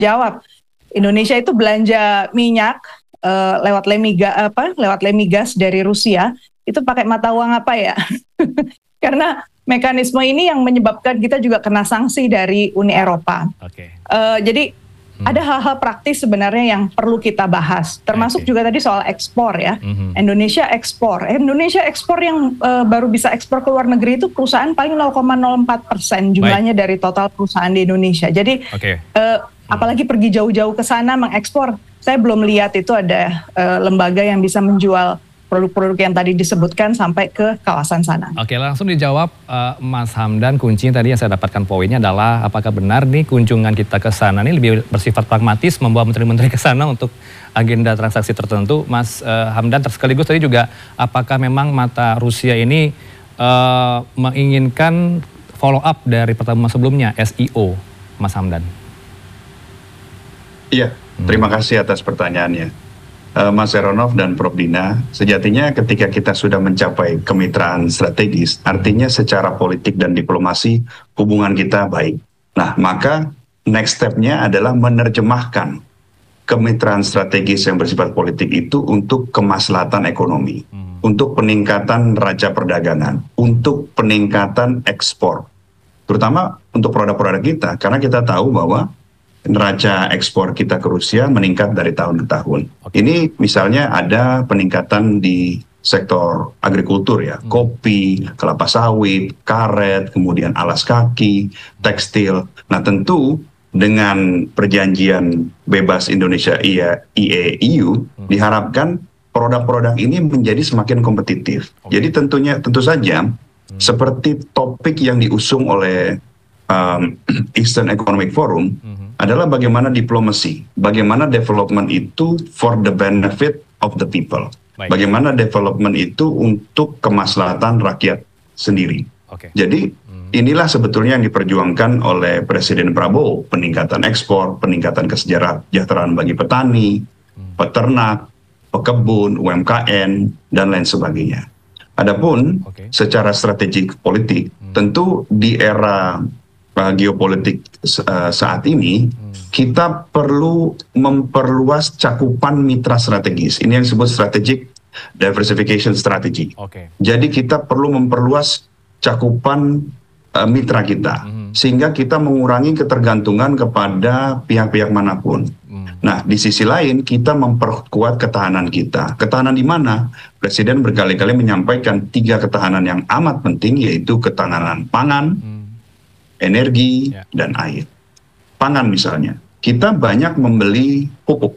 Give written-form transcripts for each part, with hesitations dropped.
jawab. Indonesia itu belanja minyak lewat lemigas dari Rusia itu pakai mata uang apa ya? Karena mekanisme ini yang menyebabkan kita juga kena sanksi dari Uni Eropa. Jadi ada hal-hal praktis sebenarnya yang perlu kita bahas, termasuk juga tadi soal ekspor ya. Indonesia ekspor yang baru bisa ekspor ke luar negeri itu perusahaan paling 0,04% jumlahnya dari total perusahaan di Indonesia. Jadi apalagi pergi jauh-jauh ke sana mengekspor, saya belum lihat itu ada lembaga yang bisa menjual produk-produk yang tadi disebutkan sampai ke kawasan sana. Oke, langsung dijawab Mas Hamdan. Kuncinya tadi yang saya dapatkan poinnya adalah apakah benar nih kunjungan kita ke sana ini lebih bersifat pragmatis, membawa menteri-menteri ke sana untuk agenda transaksi tertentu. Mas Hamdan, sekaligus tadi juga apakah memang mata Rusia ini menginginkan follow up dari pertemuan sebelumnya, SEO, Mas Hamdan? Iya, terima kasih atas pertanyaannya. Mas Heranov dan Prof. Dina, sejatinya ketika kita sudah mencapai kemitraan strategis, artinya secara politik dan diplomasi hubungan kita baik. Nah, maka next step-nya adalah menerjemahkan kemitraan strategis yang bersifat politik itu untuk kemaslahatan ekonomi, untuk peningkatan neraca perdagangan, untuk peningkatan ekspor, terutama untuk produk-produk kita, karena kita tahu bahwa neraca ekspor kita ke Rusia meningkat dari tahun ke tahun. Ini misalnya ada peningkatan di sektor agrikultur ya, kopi, kelapa sawit, karet, kemudian alas kaki, tekstil. Nah tentu dengan perjanjian bebas Indonesia EU diharapkan produk-produk ini menjadi semakin kompetitif. Jadi tentu saja seperti topik yang diusung oleh Eastern Economic Forum adalah bagaimana diplomasi, bagaimana development itu for the benefit of the people. Bagaimana development itu untuk kemaslahatan rakyat sendiri. Jadi inilah sebetulnya yang diperjuangkan oleh Presiden Prabowo, peningkatan ekspor, peningkatan kesejahteraan bagi petani, peternak, pekebun, UMKM, dan lain sebagainya. Adapun secara strategik politik, tentu di era geopolitik saat ini, kita perlu memperluas cakupan mitra strategis. Ini yang disebut strategic diversification strategy. Jadi kita perlu memperluas cakupan mitra kita, sehingga kita mengurangi ketergantungan kepada pihak-pihak manapun. Nah, di sisi lain kita memperkuat ketahanan kita. Ketahanan di mana? Presiden berkali-kali menyampaikan 3 ketahanan yang amat penting, yaitu ketahanan pangan, energi, dan air. Pangan misalnya, kita banyak membeli pupuk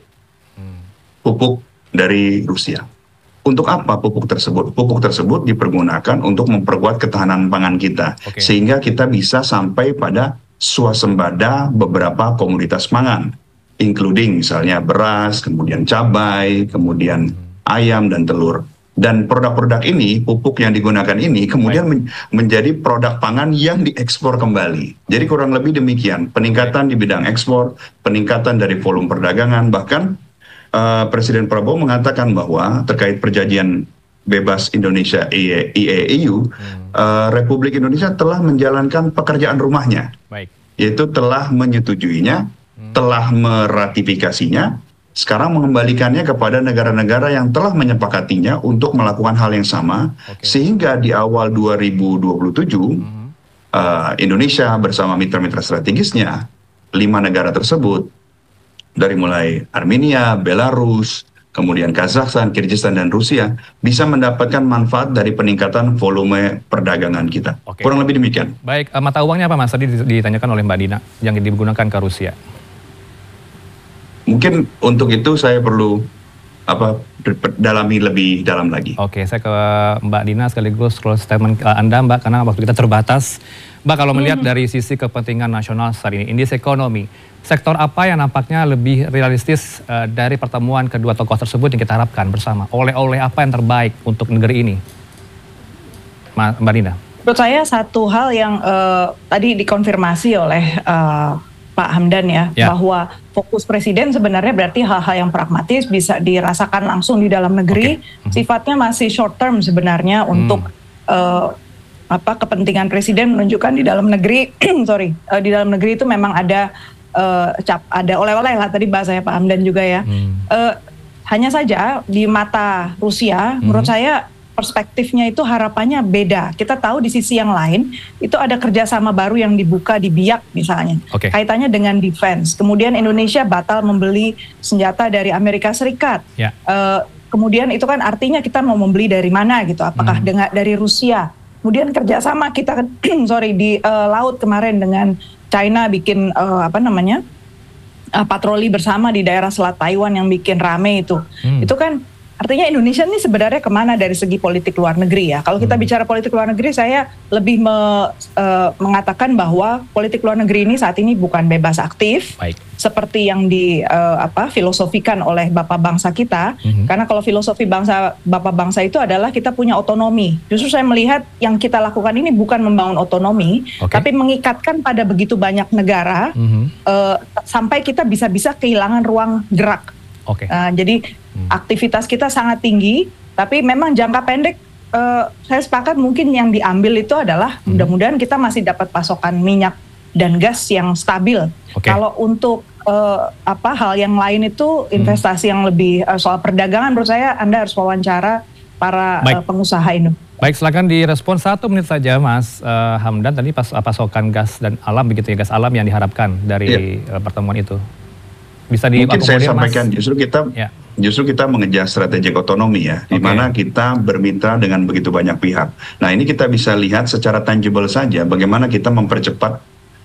dari Rusia. Untuk apa pupuk tersebut? Pupuk tersebut dipergunakan untuk memperkuat ketahanan pangan kita, sehingga kita bisa sampai pada swasembada beberapa komoditas pangan, including misalnya beras, kemudian cabai, kemudian ayam dan telur. Dan produk-produk ini, pupuk yang digunakan ini kemudian menjadi produk pangan yang diekspor kembali. Jadi kurang lebih demikian, peningkatan di bidang ekspor, peningkatan dari volume perdagangan, bahkan Presiden Prabowo mengatakan bahwa terkait perjanjian bebas Indonesia EU, Republik Indonesia telah menjalankan pekerjaan rumahnya, yaitu telah menyetujuinya, telah meratifikasinya, sekarang mengembalikannya kepada negara-negara yang telah menyepakatinya untuk melakukan hal yang sama, sehingga di awal 2027 Indonesia bersama mitra-mitra strategisnya 5 negara tersebut, dari mulai Armenia, Belarus, kemudian Kazakhstan, Kyrgyzstan, dan Rusia, bisa mendapatkan manfaat dari peningkatan volume perdagangan kita. Kurang lebih demikian. Baik, mata uangnya apa Mas? Tadi ditanyakan oleh Mbak Dina yang digunakan ke Rusia. Mungkin untuk itu saya perlu dalami lebih dalam lagi. Oke, saya ke Mbak Dina sekaligus close statement Anda Mbak, karena waktu kita terbatas. Mbak, kalau melihat dari sisi kepentingan nasional saat ini, indeks ekonomi, sektor apa yang nampaknya lebih realistis dari pertemuan kedua tokoh tersebut yang kita harapkan bersama? Oleh-oleh apa yang terbaik untuk negeri ini? Mbak Dina. Menurut saya satu hal yang tadi dikonfirmasi oleh Pak Hamdan ya, bahwa fokus Presiden sebenarnya berarti hal-hal yang pragmatis bisa dirasakan langsung di dalam negeri, sifatnya masih short term sebenarnya untuk kepentingan Presiden menunjukkan di dalam negeri, di dalam negeri itu memang ada ada oleh-oleh lah tadi bahasanya Pak Hamdan juga ya. Hanya saja di mata Rusia, menurut saya perspektifnya itu harapannya beda. Kita tahu di sisi yang lain itu ada kerjasama baru yang dibuka di Biak misalnya, kaitannya dengan defense. Kemudian Indonesia batal membeli senjata dari Amerika Serikat. Kemudian itu kan artinya kita mau membeli dari mana gitu? Apakah dari Rusia? Kemudian kerjasama kita di laut kemarin dengan China bikin patroli bersama di daerah Selat Taiwan yang bikin rame itu. Itu kan artinya Indonesia ini sebenarnya kemana dari segi politik luar negeri ya. Kalau kita bicara politik luar negeri, saya lebih mengatakan bahwa politik luar negeri ini saat ini bukan bebas aktif. Seperti yang filosofikan oleh Bapak bangsa kita. Karena kalau filosofi Bapak bangsa itu adalah kita punya otonomi. Justru saya melihat yang kita lakukan ini bukan membangun otonomi, tapi mengikatkan pada begitu banyak negara sampai kita bisa kehilangan ruang gerak. Jadi aktivitas kita sangat tinggi, tapi memang jangka pendek saya sepakat mungkin yang diambil itu adalah mudah-mudahan kita masih dapat pasokan minyak dan gas yang stabil. Kalau untuk hal yang lain itu investasi yang lebih soal perdagangan, menurut saya Anda harus wawancara para pengusaha ini. Baik, silakan direspon 1 menit saja Mas Hamdan, tadi pasokan gas dan alam begitu ya, gas alam yang diharapkan dari pertemuan itu. Bisa mungkin saya sampaikan justru kita mengejar strategi otonomi ya, di mana kita bermitra dengan begitu banyak pihak. Nah ini kita bisa lihat secara tangible saja bagaimana kita mempercepat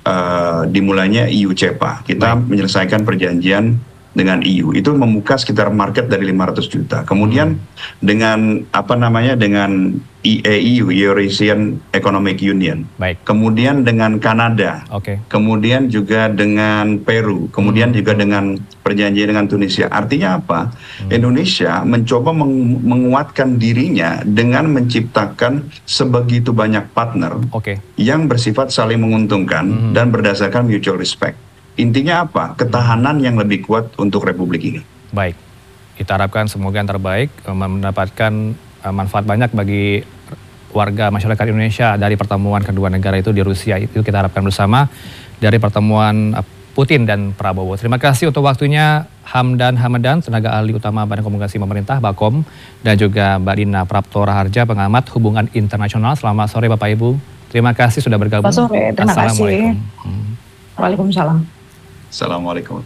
dimulainya EU CEPA. Kita menyelesaikan perjanjian dengan EU itu membuka sekitar market dari 500 juta. Kemudian dengan dengan EU, Eurasian Economic Union. Kemudian dengan Kanada. Kemudian juga dengan Peru. Kemudian juga dengan perjanjian dengan Tunisia. Artinya apa? Indonesia mencoba menguatkan dirinya dengan menciptakan sebegitu banyak partner yang bersifat saling menguntungkan dan berdasarkan mutual respect. Intinya apa? Ketahanan yang lebih kuat untuk Republik ini. Baik, kita harapkan semoga yang terbaik, mendapatkan manfaat banyak bagi warga masyarakat Indonesia dari pertemuan kedua negara itu di Rusia. Itu kita harapkan bersama dari pertemuan Putin dan Prabowo. Terima kasih untuk waktunya Hamdan Hamadan, tenaga ahli utama Badan Komunikasi Pemerintah Bakom, dan juga Mbak Dina Prapto Raharja, pengamat hubungan internasional. Selamat sore Bapak Ibu. Terima kasih sudah bergabung. Selamat sore, terima kasih. Waalaikumsalam. Assalamualaikum.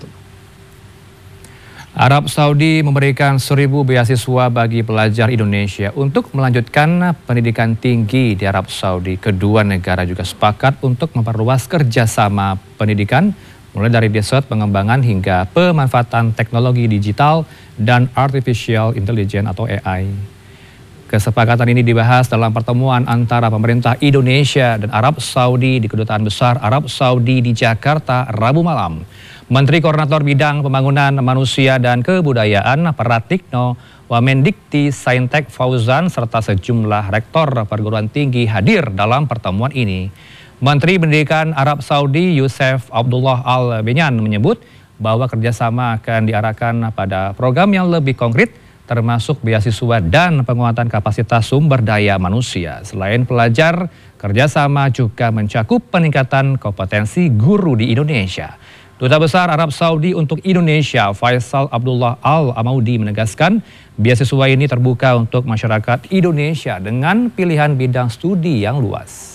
Arab Saudi memberikan 1.000 beasiswa bagi pelajar Indonesia untuk melanjutkan pendidikan tinggi di Arab Saudi. Kedua negara juga sepakat untuk memperluas kerjasama pendidikan, mulai dari riset, pengembangan hingga pemanfaatan teknologi digital dan artificial intelligence atau AI. Kesepakatan ini dibahas dalam pertemuan antara pemerintah Indonesia dan Arab Saudi di Kedutaan Besar Arab Saudi di Jakarta, Rabu malam. Menteri Koordinator Bidang Pembangunan Manusia dan Kebudayaan Pratikno Wamendikti Saintek Fauzan serta sejumlah rektor perguruan tinggi hadir dalam pertemuan ini. Menteri Pendidikan Arab Saudi Yusef Abdullah Al-Benyan menyebut bahwa kerjasama akan diarahkan pada program yang lebih konkret, termasuk beasiswa dan penguatan kapasitas sumber daya manusia. Selain pelajar, kerjasama juga mencakup peningkatan kompetensi guru di Indonesia. Duta Besar Arab Saudi untuk Indonesia, Faisal Abdullah Al-Amaudi menegaskan, beasiswa ini terbuka untuk masyarakat Indonesia dengan pilihan bidang studi yang luas.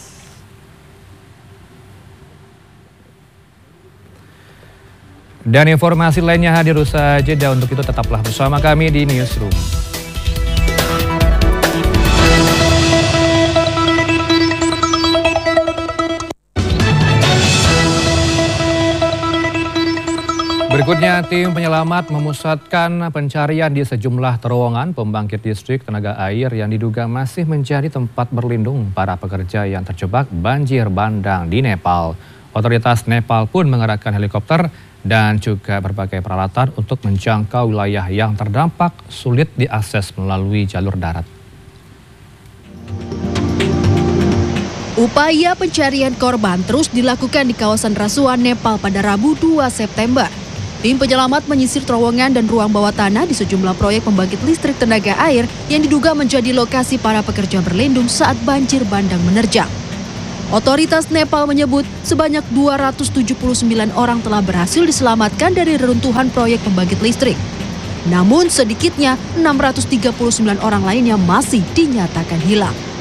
Dan informasi lainnya hadir usai jeda. Untuk itu tetaplah bersama kami di Newsroom. Berikutnya, tim penyelamat memusatkan pencarian di sejumlah terowongan pembangkit listrik tenaga air yang diduga masih menjadi tempat berlindung para pekerja yang terjebak banjir bandang di Nepal. Otoritas Nepal pun mengerahkan helikopter dan juga berbagai peralatan untuk menjangkau wilayah yang terdampak sulit diakses melalui jalur darat. Upaya pencarian korban terus dilakukan di kawasan Rasuan, Nepal pada Rabu 2 September. Tim penyelamat menyisir terowongan dan ruang bawah tanah di sejumlah proyek pembangkit listrik tenaga air yang diduga menjadi lokasi para pekerja berlindung saat banjir bandang menerjang. Otoritas Nepal menyebut sebanyak 279 orang telah berhasil diselamatkan dari reruntuhan proyek pembangkit listrik. Namun sedikitnya 639 orang lainnya masih dinyatakan hilang.